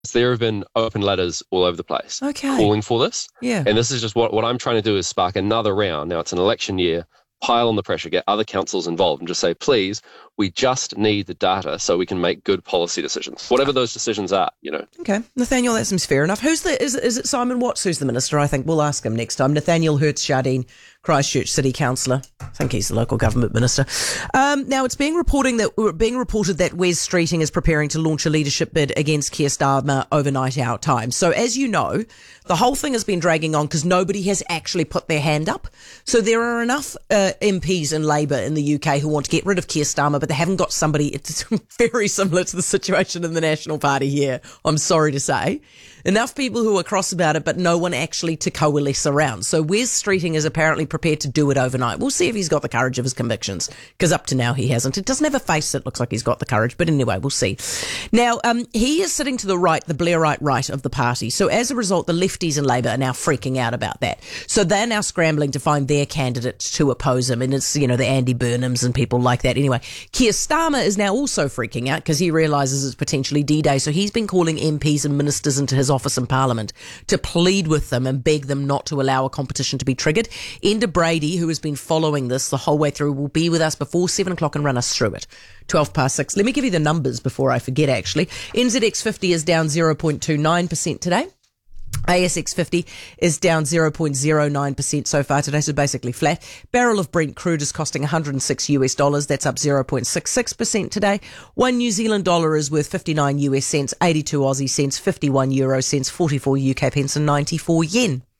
there have been open letters all over the place Okay. calling for this. Yeah. And this is just what I'm trying to do is spark another round. Now it's an election year, pile on the pressure, get other councils involved and just say, please, we just need the data so we can make good policy decisions, whatever those decisions are. Okay. Nathaniel, that seems fair enough. Is it Simon Watts who's the minister? I think we'll ask him next time. Nathaniel Hertz-Jardine, Christchurch City Councillor. I think he's the local government minister. Now, it's being reported that Wes Streeting is preparing to launch a leadership bid against Keir Starmer overnight our time. So, as you know, the whole thing has been dragging on because nobody has actually put their hand up. So there are enough MPs in Labour in the UK who want to get rid of Keir Starmer, but they haven't got somebody. It's very similar to the situation in the National Party here, I'm sorry to say. Enough people who are cross about it, but no one actually to coalesce around. So Wes Streeting is apparently prepared to do it overnight. We'll see if he's got the courage of his convictions, because up to now he hasn't. It doesn't have a face that looks like he's got the courage, but anyway, we'll see. Now, he is sitting to the right, the Blairite right of the party. So as a result, the lefties in Labour are now freaking out about that. So they're now scrambling to find their candidates to oppose him. And it's, the Andy Burnhams and people like that. Anyway, Keir Starmer is now also freaking out because he realises it's potentially D-Day. So he's been calling MPs and ministers into his office in Parliament to plead with them and beg them not to allow a competition to be triggered. Enda Brady, who has been following this the whole way through, will be with us before 7 o'clock and run us through it. 6:12. Let me give you the numbers before I forget, actually. NZX 50 is down 0.29% today. ASX 50 is down 0.09% so far today, so basically flat. Barrel of Brent crude is costing $106. That's up 0.66% today. One New Zealand dollar is worth 59 US cents, 82 Aussie cents, 51 euro cents, 44 UK pence and 94 yen.